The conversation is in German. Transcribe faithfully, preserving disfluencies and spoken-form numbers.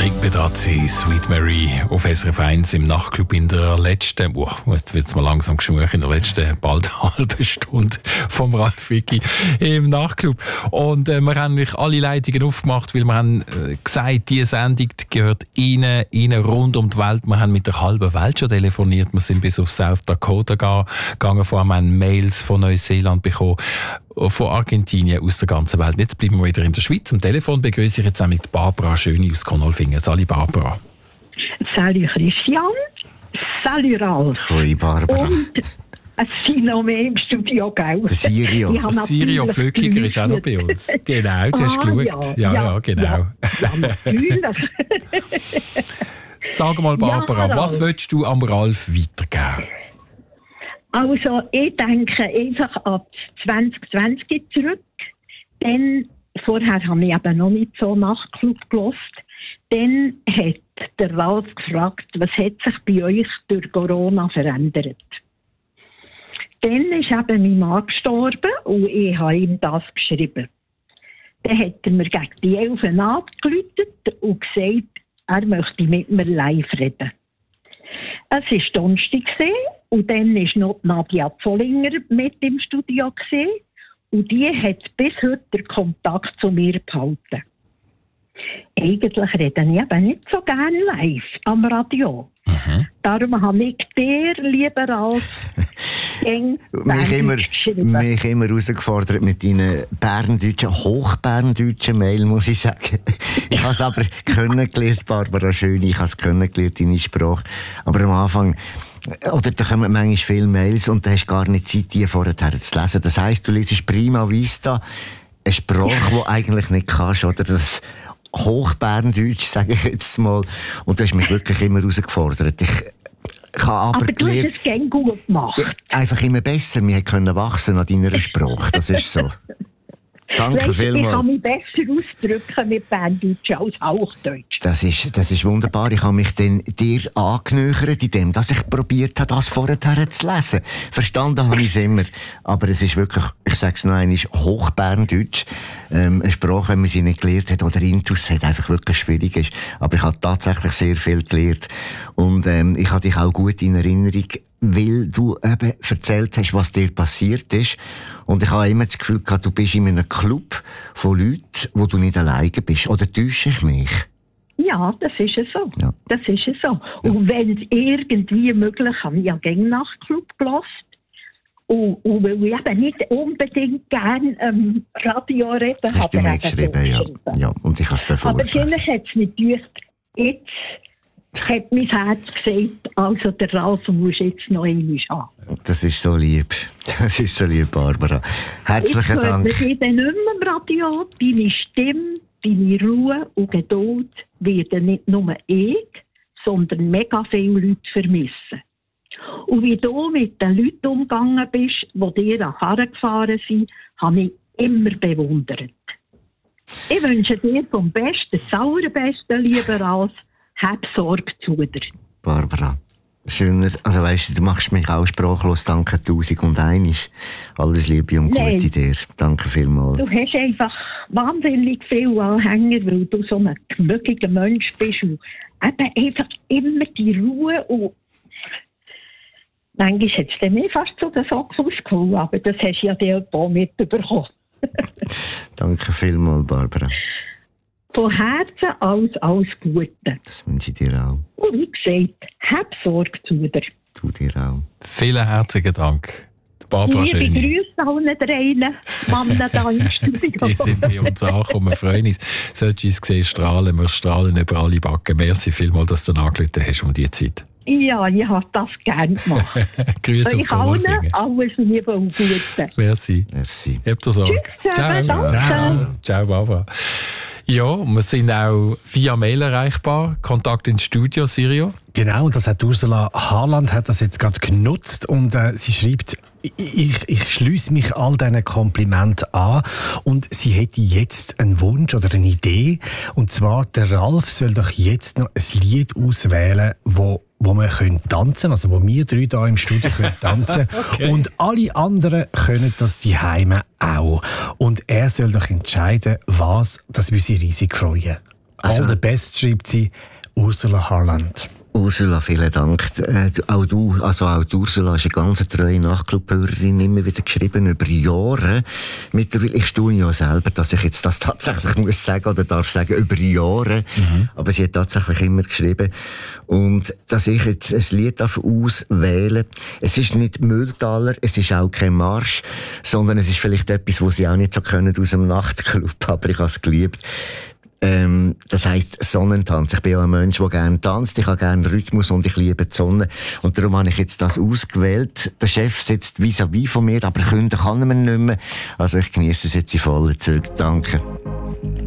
Rick Pedrazzi, Sweet Mary auf S R F eins im Nachtclub in der letzten, oh, jetzt wird es mal langsam geschmuch, in der letzten bald halben Stunde vom Ralf Wicki im Nachtclub. Und äh, wir haben nämlich alle Leitungen aufgemacht, weil wir haben äh, gesagt, diese Sendung gehört Ihnen, Ihnen rund um die Welt. Wir haben mit der halben Welt schon telefoniert, wir sind bis auf South Dakota gegangen, vorher haben wir Mails von Neuseeland bekommen, von Argentinien, aus der ganzen Welt. Jetzt bleiben wir wieder in der Schweiz. Am Telefon begrüße ich jetzt auch mit Barbara Schöni aus Konolfingen. Salut Barbara. Salut Christian. Salut Ralf. Hoi Barbara. Und es sind noch mehr im Studio, gell? Der Sirio. Der Sirio Flückiger ist auch noch bei uns. Genau, du hast ah, geschaut. Ja, ja, ja, ja genau. Ja, ja natürlich. Sag mal Barbara, ja, was willst du am Ralf weitergeben? Also, ich denke einfach an zwanzig zwanzig zurück. Dann, vorher habe ich eben noch nicht so Nachtclub gehört. Dann hat der Ralf gefragt, was hat sich bei euch durch Corona verändert? Dann ist eben mein Mann gestorben und ich habe ihm das geschrieben. Dann hat er mir gegen die elf angerufen und gesagt, er möchte mit mir live reden. Es war Donnerstag und dann war noch Nadia Zollinger mit im Studio gewesen, und die hat bis heute den Kontakt zu mir behalten. Eigentlich rede ich eben nicht so gerne live am Radio. Mhm. Darum habe ich dir, lieber als mich immer, mich immer herausgefordert mit deinen berndeutschen, hochberndeutschen Mail, muss ich sagen. Ich habe es aber kennengelernt, Barbara Schöni, ich habe es kennengelernt, deine Sprache. Aber am Anfang, oder da kommen manchmal viele Mails und du hast gar nicht Zeit, die vorher zu lesen. Das heisst, du liest prima vista eine Sprache, die eigentlich nicht kannst, oder das Hochberndeutsch, sage ich jetzt mal. Und du hast mich wirklich immer herausgefordert. Ich, ich habe aber, aber du hast es gerne gut gemacht. Einfach immer besser. Wir können wachsen an deiner Sprache. Das ist so. Danke weißt, vielmals. Ich kann mich besser ausdrücken mit Berndeutsch als Hochdeutsch. Das ist, das ist wunderbar. Ich habe mich dann dir angenöchert, indem dass ich probiert habe, das vorher zu lesen. Verstanden habe ich es immer. Aber es ist wirklich, ich sage es noch einmal, Hochberndeutsch. Ähm, eine Sprache, wenn man sie nicht gelernt hat oder Intus hat, einfach wirklich schwierig ist. Aber ich habe tatsächlich sehr viel gelernt. Und ähm, ich habe dich auch gut in Erinnerung, weil du eben erzählt hast, was dir passiert ist. Und ich habe immer das Gefühl gehabt, du bist in einem Club von Leuten, wo du nicht alleine bist. Oder täusche ich mich? Ja, das ist es so. Ja. Das ist es so. Ja. Und wenn es irgendwie möglich ist, habe ich ja gerne Nachtclub gehört. Und, und weil ich eben nicht unbedingt gerne ähm, Radio reden habe. Hast du mir geschrieben, ja. ja. Und ich habe es davor Aber vielleicht hat es mich gedacht, jetzt hat mein Herz gesagt, also der Ralf muss jetzt noch einmal haben. Das ist so lieb. Das ist so lieb, Barbara. Herzlichen ich Dank. Ich höre nicht mehr im Radio. Deine Stimme, deine Ruhe und Geduld werden nicht nur ich, sondern mega viele Leute vermissen. Und wie du mit den Leuten umgegangen bist, die dir an Karren gefahren sind, habe ich immer bewundert. Ich wünsche dir vom Besten, das Allerbeste, lieber Ralf. Hab Sorge zu dir. Barbara, schöner, also weisst du, du machst mich auch sprachlos. Danke tausend und eins. Alles Liebe und Nein. Gute dir. Danke vielmals. Du hast einfach wahnsinnig viele Anhänger, weil du so ein gemütlicher Mensch bist und eben einfach immer die Ruhe und manchmal hat es dann mir fast zu den Socks ausgeholt, aber das hast du ja dir auch mitbekommen. Danke vielmals, Barbara. Von Herzen alles, alles Gute. Das wünsche ich dir auch. Und wie gesagt, hab Sorge zu dir. Du dir auch. Vielen herzlichen Dank. Barbara Liebe Schöni. Grüße allen dreien Mannen da im Studio. Die sind bei uns angekommen. Wir freuen uns. Solltest du uns sehen, strahlen. Wir strahlen über alle Backen. Merci vielmals, dass du angerufen hast um diese Zeit. Ja, ich habe das gerne gemacht. Grüße auf Konolfingen. Alles Liebe und Gute. Merci. Merci. Habt ihr Sorge. Tschüss, Ciao. Ciao. Ciao. Ciao, Barbara. Ja, wir sind auch via Mail erreichbar. Kontakt ins Studio, Sirio. Genau, und das hat Ursula Haaland hat das jetzt gerade genutzt und äh, sie schreibt, ich, ich schließe mich all diesen Komplimenten an und sie hätte jetzt einen Wunsch oder eine Idee, und zwar der Ralf soll doch jetzt noch ein Lied auswählen, wo wo wir können tanzen, also wo wir drei hier im Studio können tanzen okay. Und alle anderen können das die Heime auch. Und er soll doch entscheiden, was, das würde sie riesig freuen. Also, all the best, schreibt sie Ursula Harland. Ursula, vielen Dank. Äh, auch du, also auch die Ursula ist eine ganz treue Nachtclub-Hörerin, immer wieder geschrieben, über Jahre. Mittlerweile, ich staune ja selber, dass ich jetzt das tatsächlich muss sagen oder darf sagen, über Jahre. Mhm. Aber sie hat tatsächlich immer geschrieben. Und dass ich jetzt ein Lied auswählen darf, es ist nicht Mülltaler, es ist auch kein Marsch, sondern es ist vielleicht etwas, was sie auch nicht so können aus dem Nachtclub, aber ich habe es geliebt. Ähm, das heisst Sonnentanz. Ich bin ja ein Mensch, der gerne tanzt. Ich habe gerne Rhythmus und ich liebe die Sonne. Und darum habe ich jetzt das ausgewählt. Der Chef sitzt vis-à-vis von mir, aber künden kann man nicht mehr. Also ich genieße es jetzt in vollen Zügen. Danke.